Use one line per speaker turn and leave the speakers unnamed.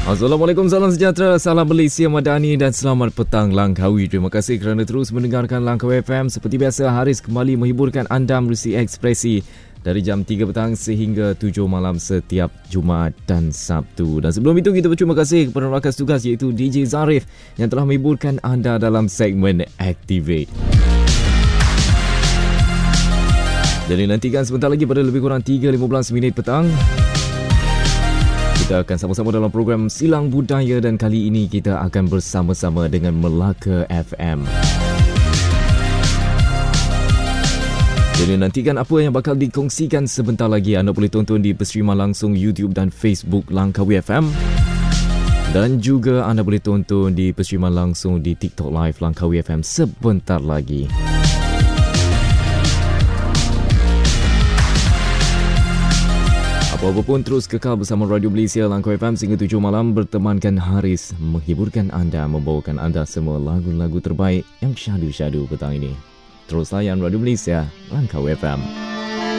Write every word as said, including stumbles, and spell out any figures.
Assalamualaikum, salam sejahtera, salam Malaysia Madani dan selamat petang Langkawi. Terima kasih kerana terus mendengarkan Langkawi F M. Seperti biasa, Haris kembali menghiburkan anda menerusi Ekspresi dari jam tiga petang sehingga tujuh malam setiap Jumaat dan Sabtu. Dan sebelum itu, kita berterima kasih kepada rakan tugas iaitu D J Zarif yang telah menghiburkan anda dalam segmen Activate. Jadi nantikan sebentar lagi pada lebih kurang tiga lima belas minit petang, kita akan sama-sama dalam program Silang Budaya dan kali ini kita akan bersama-sama dengan Melaka F M. Jadi nantikan apa yang bakal dikongsikan sebentar lagi. Anda boleh tonton di perseriman langsung YouTube dan Facebook Langkawi F M. Dan juga anda boleh tonton di perseriman langsung di TikTok Live Langkawi F M sebentar lagi. Apa-apa pun terus kekal bersama Radio Malaysia Langkawi F M sehingga tujuh malam bertemankan Haris menghiburkan anda, membawakan anda semua lagu-lagu terbaik yang syadu-syadu petang ini. Terus layan Radio Malaysia Langkawi F M.